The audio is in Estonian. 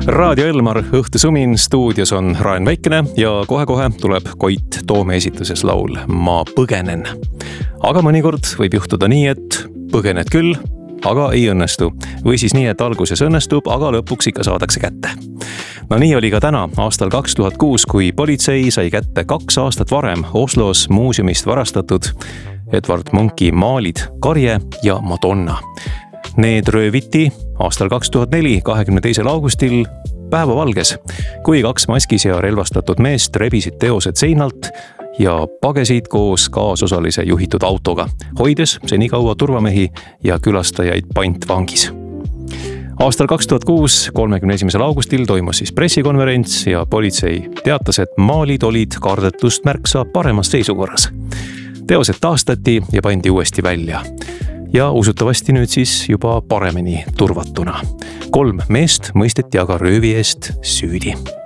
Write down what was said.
Raadio Elmar, õhtusumin, stuudios on Raen Väikene ja kohe-kohe tuleb Koit Toome esituses laul Ma põgenen. Aga mõnikord võib juhtuda nii, et põgened küll, aga ei õnnestu. Või siis nii, et alguses õnnestub, aga lõpuks ikka saadakse kätte. No nii oli ka täna, aastal 2006, kui politsei sai kätte 2 aastat varem Oslos muuseumist varastatud Edvard Munchi maalid Karje ja Madonna. Need rööviti aastal 2004, 22. augustil päevavalges, kui 2 maskis ja relvastatud meest rebisid teosed seinalt ja pagesid koos kaasosalise juhitud autoga, hoides senikaua turvamehi ja külastajaid pantvangis. Aastal 2006, 31. augustil toimus siis pressikonverents ja politsei teatas, et maalid olid kardetust märksa paremas seisukorras. Teosed taastati ja pandi uuesti välja. Ja usutavasti nüüd siis juba paremini turvatuna. 3 meest mõisteti aga röövi eest süüdi.